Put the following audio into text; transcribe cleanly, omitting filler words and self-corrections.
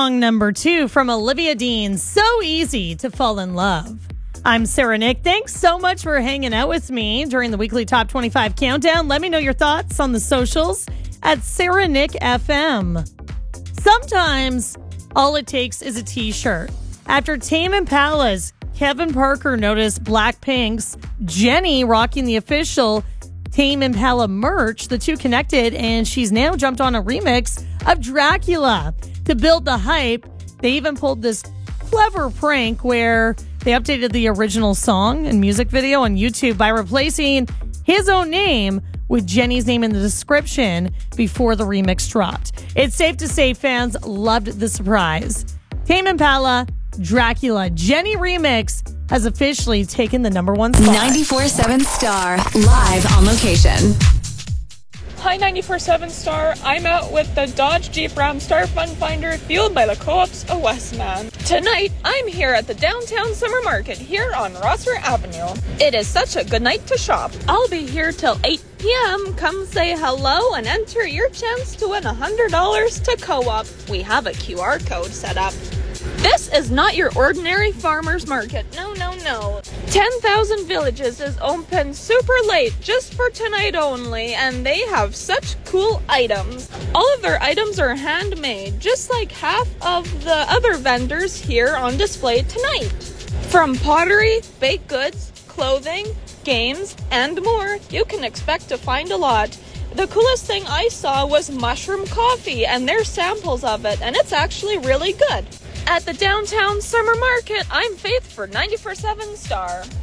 song number 2 from Olivia Dean, So Easy to Fall in Love. I'm Sarah Nick. Thanks so much for hanging out with me during the weekly Top 25 Countdown. Let me know your thoughts on the socials at Sarah Nick FM. Sometimes all it takes is a t-shirt. After Tame Impala's Kevin Parker noticed Blackpink's Jennie rocking the official Tame Impala merch, the two connected, and she's now jumped on a remix of Dracula. To build the hype, they even pulled this clever prank where they updated the original song and music video on YouTube by replacing his own name with Jennie's name in the description before the remix dropped. It's safe to say fans loved the surprise. Tame Impala, Dracula, Jennie remix has officially taken the number 1 spot. 94.7 Star, live on location. Hi 94.7 Star, I'm out with the Dodge Jeep Ram Star Fun Finder fueled by the Co-ops of Westman. Tonight, I'm here at the Downtown Summer Market here on Rosser Avenue. It is such a good night to shop. I'll be here till 8 p.m. Come say hello and enter your chance to win $100 to Co-op. We have a QR code set up. This is not your ordinary farmer's market. No. 10,000 Villages is open super late just for tonight only, and they have such cool items. All of their items are handmade, just like half of the other vendors here on display tonight. From pottery, baked goods, clothing, games, and more, you can expect to find a lot. The coolest thing I saw was mushroom coffee, and there's samples of it, and it's actually really good. At the Downtown Summer Market, I'm Faith for 94.7 Star.